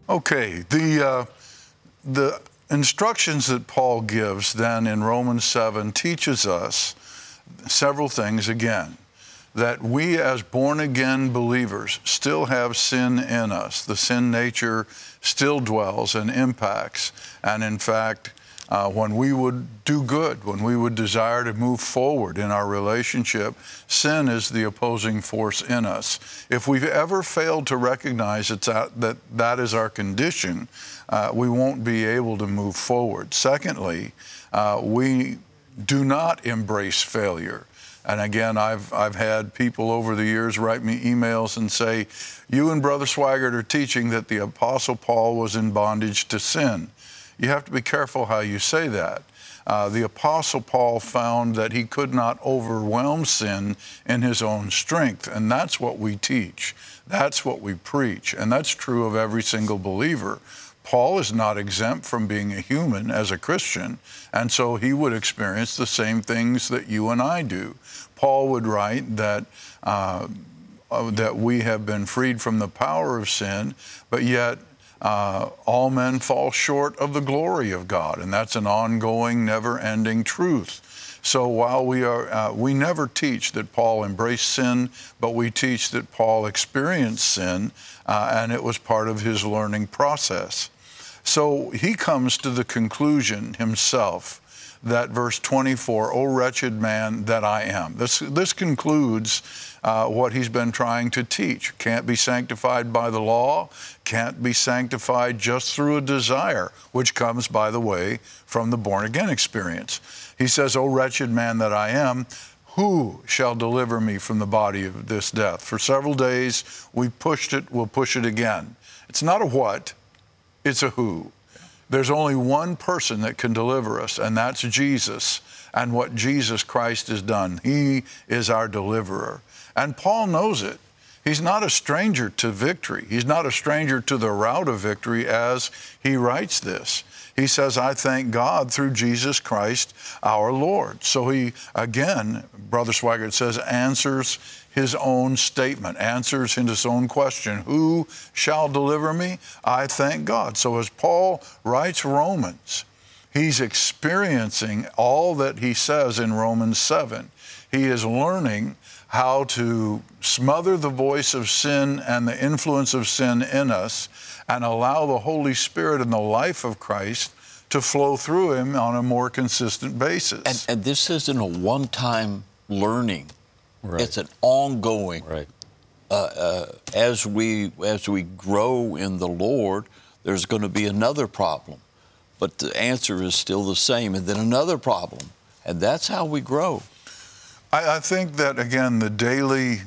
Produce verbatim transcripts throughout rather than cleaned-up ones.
Okay, the uh, the instructions that Paul gives then in Romans seven teaches us several things again. That we as born-again believers still have sin in us. The sin nature still dwells and impacts. And in fact, uh, when we would do good, when we would desire to move forward in our relationship, sin is the opposing force in us. If we've ever failed to recognize it's that, that that is our condition, uh, we won't be able to move forward. Secondly, uh, we do not embrace failure. And again, I've I've had people over the years write me emails and say, you and Brother Swaggart are teaching that the Apostle Paul was in bondage to sin. You have to be careful how you say that. Uh, the Apostle Paul found that he could not overwhelm sin in his own strength, and that's what we teach. That's what we preach, and that's true of every single believer. Paul is not exempt from being a human as a Christian, and so he would experience the same things that you and I do. Paul would write that uh, uh, that we have been freed from the power of sin, but yet uh, all men fall short of the glory of God, and that's an ongoing, never-ending truth. So while we are, uh, we never teach that Paul embraced sin, but we teach that Paul experienced sin, uh, and it was part of his learning process. So he comes to the conclusion himself that verse twenty-four, "O wretched man that I am." This, this concludes uh, what he's been trying to teach. Can't be sanctified by the law, can't be sanctified just through a desire, which comes, by the way, from the born-again experience. He says, "O wretched man that I am, who shall deliver me from the body of this death?" For several days we've pushed it, we'll push it again. It's not a what, it's a who. There's only one person that can deliver us, and that's Jesus, and what Jesus Christ has done. He is our deliverer. And Paul knows it. He's not a stranger to victory. He's not a stranger to the route of victory as he writes this. He says, "I thank God through Jesus Christ our Lord." So he, again, Brother Swaggart says, answers his own statement, answers his own question. Who shall deliver me? I thank God. So as Paul writes Romans, he's experiencing all that he says in Romans seven. He is learning how to smother the voice of sin and the influence of sin in us and allow the Holy Spirit and the life of Christ to flow through him on a more consistent basis. And, and this isn't a one-time learning. Right. It's an ongoing. Right. Uh, uh, as we as we grow in the Lord, there's going to be another problem, but the answer is still the same, and then another problem, and that's how we grow. I, I think that, again, the daily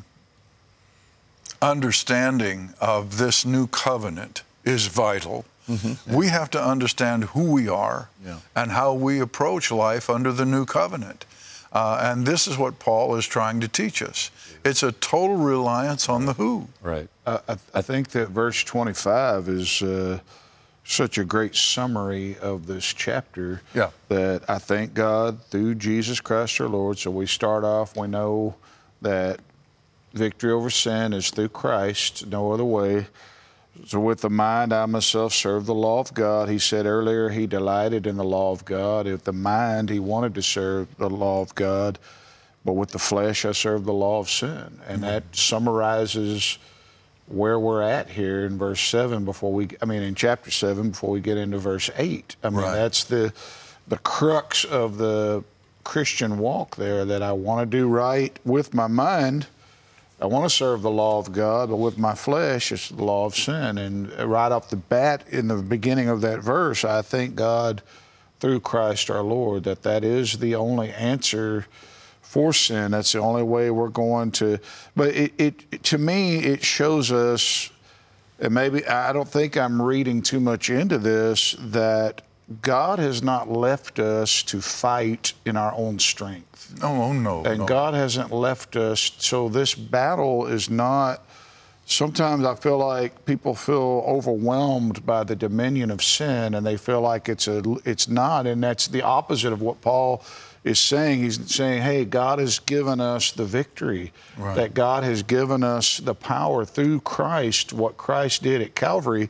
understanding of this new covenant is vital. Mm-hmm. We have to understand who we are yeah. and how we approach life under the new covenant. Uh, and this is what Paul is trying to teach us. It's a total reliance on the who. Right. Uh, I, I think that verse twenty-five is uh, such a great summary of this chapter. Yeah. That I thank God through Jesus Christ our Lord. So we start off, we know that victory over sin is through Christ, no other way. So with the mind, I myself serve the law of God. He said earlier he delighted in the law of God. With the mind, he wanted to serve the law of God. But with the flesh, I serve the law of sin. And mm-hmm. that summarizes where we're at here in verse seven before we, I mean, in chapter seven before we get into verse eight. I mean, right. that's the, the crux of the Christian walk there, that I want to do right with my mind. I want to serve the law of God, but with my flesh, it's the law of sin. And right off the bat, in the beginning of that verse, I thank God through Christ our Lord that that is the only answer for sin. That's the only way we're going to. But it, it to me, it shows us, and maybe I don't think I'm reading too much into this, that God has not left us to fight in our own strength. Oh, no. And no. God hasn't left us. So this battle is not, sometimes I feel like people feel overwhelmed by the dominion of sin, and they feel like it's a, it's not. And that's the opposite of what Paul is saying. He's saying, hey, God has given us the victory, right. that God has given us the power through Christ, what Christ did at Calvary,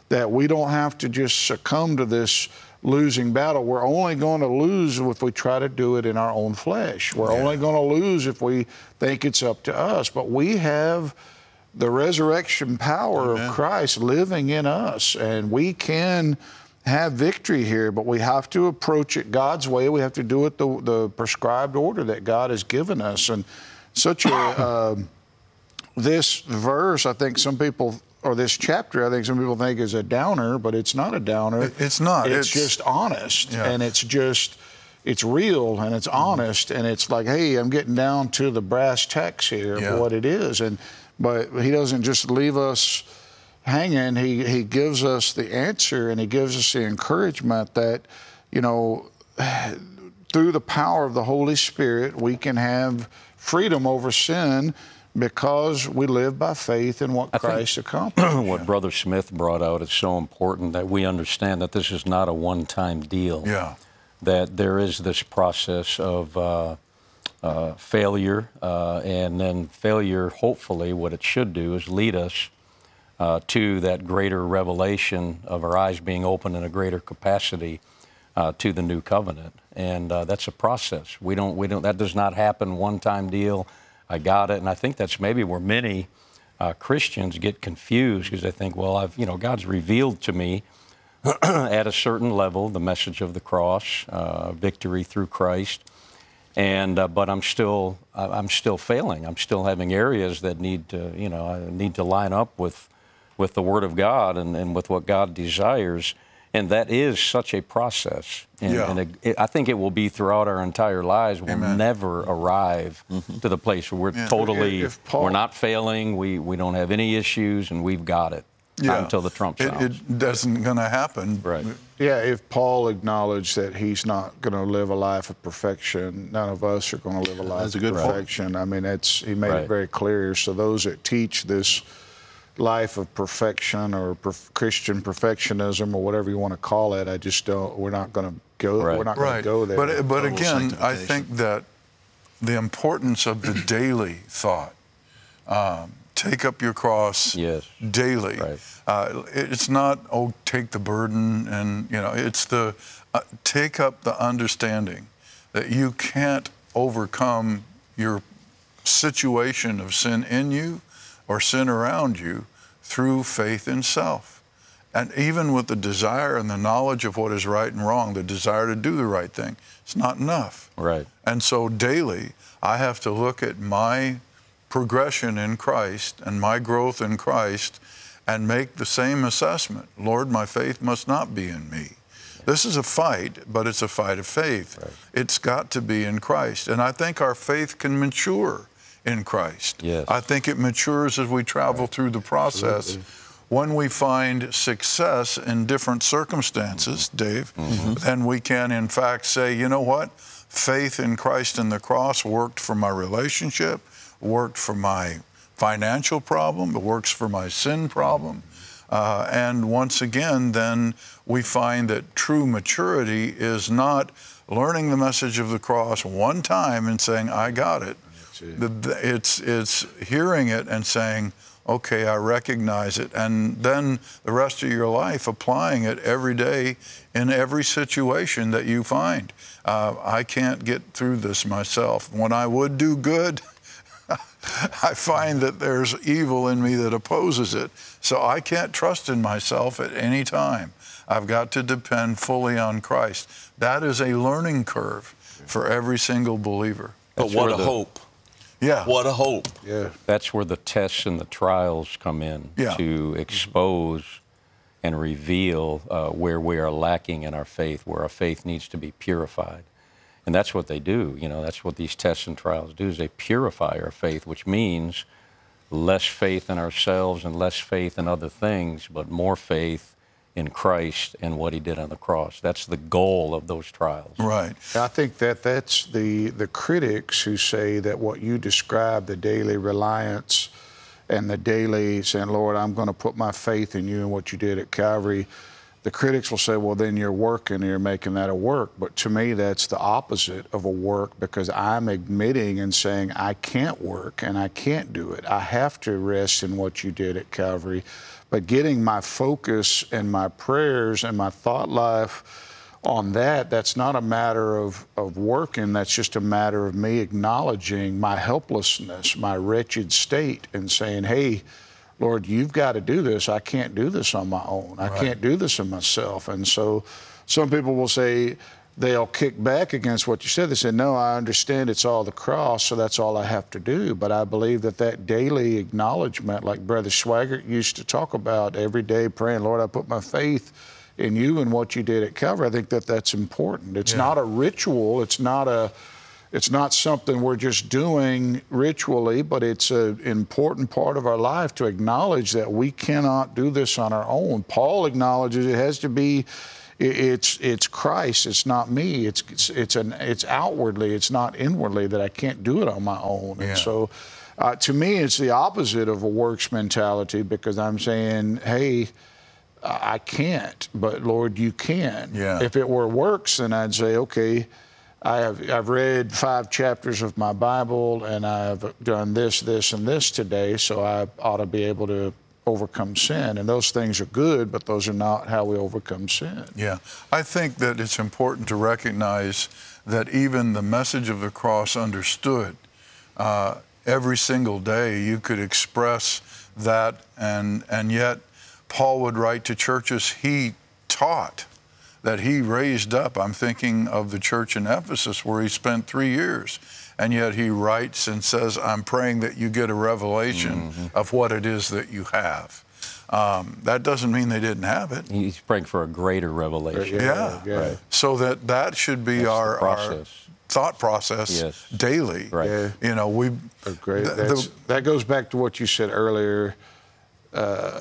that we don't have to just succumb to this losing battle. We're only going to lose if we try to do it in our own flesh. We're Yeah. only going to lose if we think it's up to us. But we have the resurrection power Amen. of Christ living in us, and we can have victory here, but we have to approach it God's way. We have to do it the, the prescribed order that God has given us. And such a, uh, this verse, I think some people, or this chapter, I think some people think is a downer, but it's not a downer. It- it's not. It's, It's- just honest, Yeah. and it's just, it's real, and it's honest, and it's like, hey, I'm getting down to the brass tacks here Yeah. of what it is. And but he doesn't just leave us hanging. He he gives us the answer, and he gives us the encouragement that, you know, through the power of the Holy Spirit, we can have freedom over sin because we live by faith in what I think- Christ accomplished. What Brother Smith brought out is so important, that we understand that this is not a one-time deal. Yeah. That there is this process of uh, uh, failure, uh, and then failure, hopefully, what it should do is lead us uh, to that greater revelation of our eyes being open in a greater capacity uh, to the new covenant. And uh, that's a process. We don't, we don't, that does not happen one-time deal. I got it. And I think that's maybe where many uh, Christians get confused, because they think, well, I've, you know, God's revealed to me at a certain level the message of the cross, uh, victory through Christ, and uh, but I'm still I'm still failing. I'm still having areas that need to, you know, I need to line up with with the Word of God and, and with what God desires. And that is such a process. And, Yeah. and it, it, I think it will be throughout our entire lives. We'll Amen. never arrive to the place where we're Yeah. totally, If Paul- we're not failing, we, we don't have any issues, and we've got it. Not until the trump It, sounds. it doesn't going to happen. Right. Yeah, if Paul acknowledged that he's not going to live a life of perfection, none of us are going to live a life That's a of good point. perfection. I mean, it's, he made Right. it very clear. So those that teach this life of perfection or perf- Christian perfectionism or whatever you want to call it, I just don't. We're not going to go. Right. We're not going Right. to go there. But, but Total again, I sanctification. think that the importance of the daily thought, um, take up your cross Yes. daily. Right. Uh, it's not, oh, take the burden, and, you know, it's the, uh, take up the understanding that you can't overcome your situation of sin in you or sin around you through faith in self. And even with the desire and the knowledge of what is right and wrong, the desire to do the right thing, it's not enough. Right. And so daily, I have to look at my progression in Christ and my growth in Christ and make the same assessment. Lord, my faith must not be in me. This is a fight, but it's a fight of faith. Right. It's got to be in Christ. And I think our faith can mature in Christ. Yes. I think it matures as we travel through the process. When we find success in different circumstances, Dave, then we can in fact say, you know what? Faith in Christ and the cross worked for my relationship, worked for my financial problem, it works for my sin problem. Uh, and once again, then we find that true maturity is not learning the message of the cross one time and saying, I got it. it. The- the- It's, it's hearing it and saying, okay, I recognize it, and then the rest of your life applying it every day in every situation that you find. Uh, I can't get through this myself. When I would do good, I find that there's evil in me that opposes it. So I can't trust in myself at any time. I've got to depend fully on Christ. That is a learning curve for every single believer. But That's what where a the- hope. Yeah. What a hope. Yeah. That's where the tests and the trials come in, Yeah. to expose and reveal uh, where we are lacking in our faith, where our faith needs to be purified. And that's what they do. You know, that's what these tests and trials do, is they purify our faith, which means less faith in ourselves and less faith in other things, but more faith in Christ and what he did on the cross. That's the goal of those trials. Right. I think that that's the, the critics who say that what you describe, the daily reliance and the daily saying, Lord, I'm going to put my faith in you and what you did at Calvary. The critics will say, well, then you're working, you're making that a work. But to me, that's the opposite of a work, because I'm admitting and saying, I can't work and I can't do it. I have to rest in what you did at Calvary. But getting my focus and my prayers and my thought life on that, that's not a matter of, of working. That's just a matter of me acknowledging my helplessness, my wretched state, and saying, hey, Lord, you've got to do this. I can't do this on my own. I Right. can't do this in myself. And so some people will say, they'll kick back against what you said. They say, no, I understand it's all the cross, so that's all I have to do. But I believe that that daily acknowledgement, like Brother Swaggart used to talk about every day, praying, Lord, I put my faith in you and what you did at Calvary. I think that that's important. It's Yeah. not a ritual. It's not a, it's not something we're just doing ritually, but it's an important part of our life to acknowledge that we cannot do this on our own. Paul acknowledges it has to be, it's it's Christ. It's not me. It's it's it's an it's outwardly. It's not inwardly that I can't do it on my own. Yeah. And so, uh, to me, it's the opposite of a works mentality, because I'm saying, hey, I can't, but Lord, you can. Yeah. If it were works, then I'd say, okay, I have I've read five chapters of my Bible and I've done this, this, and this today, so I ought to be able to overcome sin. And those things are good, but those are not how we overcome sin. Yeah, I think that it's important to recognize that even the message of the cross understood, uh, every single day you could express that, and and yet Paul would write to churches he taught, that he raised up. I'm thinking of the church in Ephesus where he spent three years, and yet he writes and says, I'm praying that you get a revelation Mm-hmm. of what it is that you have. Um, that doesn't mean they didn't have it. He's praying for a greater revelation. Yeah. Yeah. Right. So that that should be That's the our, our process. thought process Yes. daily. Right. Yeah. You know, we Great. the- That's, the- that goes back to what you said earlier. Uh,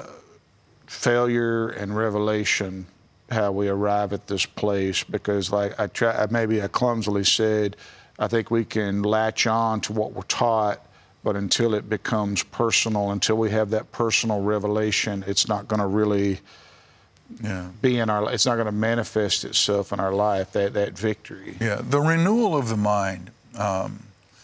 failure and revelation, how we arrive at this place. Because, like I try, maybe I clumsily said, I think we can latch on to what we're taught, but until it becomes personal, until we have that personal revelation, it's not going to really yeah. be in our. It's not going to manifest itself in our life. That that victory. Yeah, the renewal of the mind um,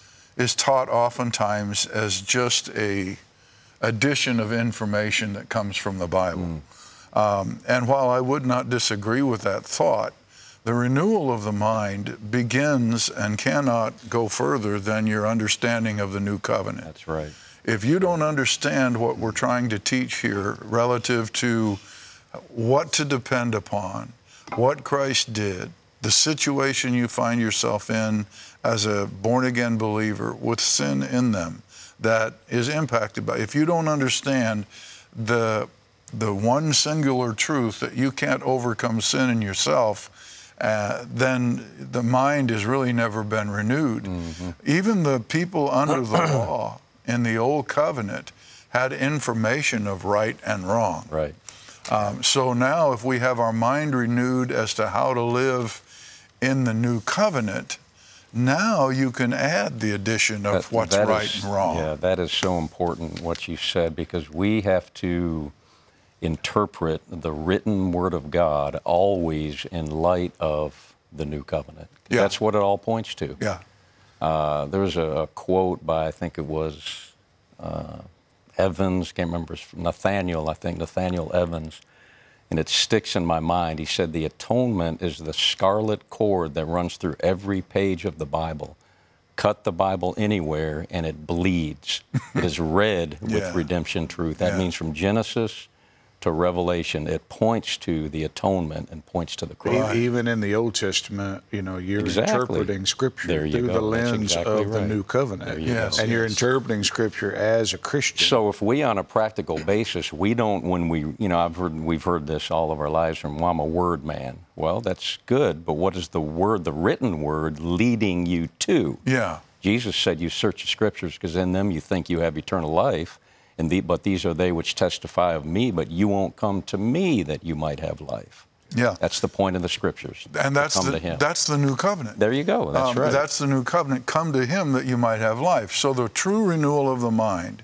is taught oftentimes as just a addition of information that comes from the Bible. Um, and while I would not disagree with that thought, the renewal of the mind begins and cannot go further than your understanding of the new covenant. That's right. If you don't understand what we're trying to teach here relative to what to depend upon, what Christ did, the situation you find yourself in as a born-again believer with sin in them that is impacted by, if you don't understand the the one singular truth that you can't overcome sin in yourself, uh, then the mind has really never been renewed. Mm-hmm. Even the people under the law in the old covenant had information of right and wrong. Right. Um, so now if we have our mind renewed as to how to live in the new covenant, now you can add the addition of That- what's that right is- and wrong. Yeah, that is so important what you said, because we have to interpret the written Word of God always in light of the new covenant. Yeah. That's what it all points to. Yeah. Uh, there was a, a quote by, I think it was uh, Evans, can't remember, his- Nathaniel, I think, Nathaniel Evans, and it sticks in my mind. He said, the atonement is the scarlet cord that runs through every page of the Bible. Cut the Bible anywhere and it bleeds. It is red with Yeah. redemption truth. That Yeah. means from Genesis to Revelation, it points to the atonement and points to the E- cross. Even in the Old Testament, you know, you're Exactly. interpreting Scripture There you through the go. That's lens exactly of the right. New Covenant. There you Yes. go. And you're Yes. interpreting Scripture as a Christian. So if we, on a practical basis, we don't, when we, you know, I've heard, we've heard this all of our lives from, well, I'm a word man. Well, that's good, but what is the word, the written word, leading you to? Yeah. Jesus said, you search the Scriptures because in them you think you have eternal life, and the, but these are they which testify of me, but you won't come to me that you might have life. Yeah. That's the point of the Scriptures. And to that's come the to Him. that's the new covenant. There you go. That's Um, right. That's the new covenant. Come to Him that you might have life. So the true renewal of the mind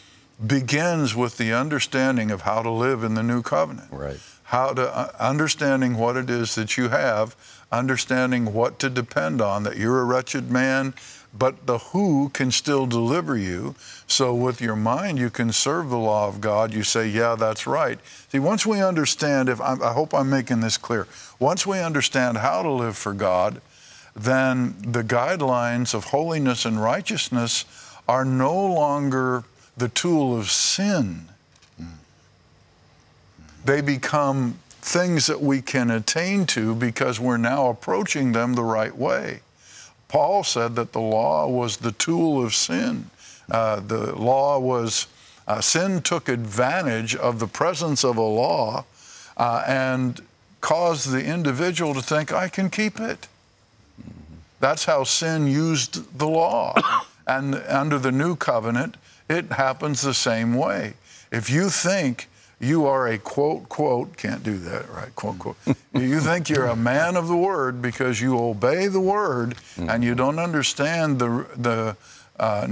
begins with the understanding of how to live in the new covenant. Right. How to uh, understanding what it is that you have, understanding what to depend on. That you're a wretched man. but the who can still deliver you. So with your mind, you can serve the law of God. You say, yeah, that's right. See, once we understand, if I'm, I hope I'm making this clear, once we understand how to live for God, then the guidelines of holiness and righteousness are no longer the tool of sin. They become things that we can attain to because we're now approaching them the right way. Paul said that the law was the tool of sin. Uh, the law was, uh, sin took advantage of the presence of a law uh, and caused the individual to think, I can keep it. That's how sin used the law. And under the new covenant, it happens the same way. If you think you are a quote, quote, can't do that, right? Quote, quote. You think you're a man of the word because you obey the word and you don't understand the, the uh,